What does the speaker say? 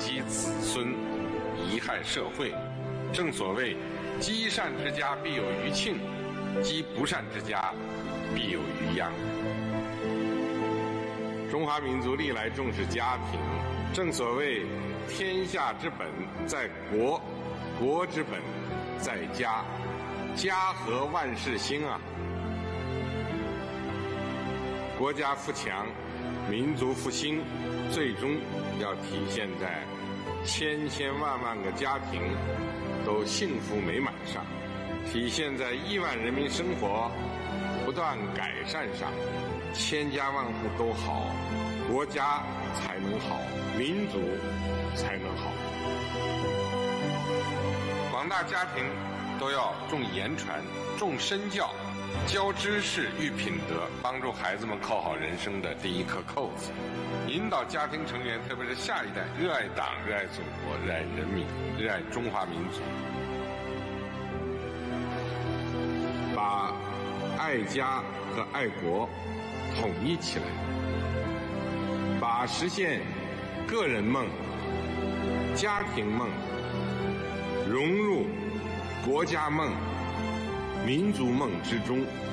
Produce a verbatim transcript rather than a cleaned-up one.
积子孙，贻害社会。正所谓，积善之家必有余庆，积不善之家必有余殃。中华民族历来重视家庭，正所谓天下之本在国，国之本在家，家和万事兴啊。国家富强，民族复兴，最终要体现在千千万万个家庭都幸福美满上，体现在亿万人民生活不断改善上。千家万户都好，国家才能好，民族才能好。广大家庭都要重言传，重身教，教知识育品德，帮助孩子们扣好人生的第一颗扣子，引导家庭成员，特别是下一代热爱党、热爱祖国、热爱人民、热爱中华民族，把爱家和爱国统一起来，把实现个人梦、家庭梦融入国家梦、民族梦之中。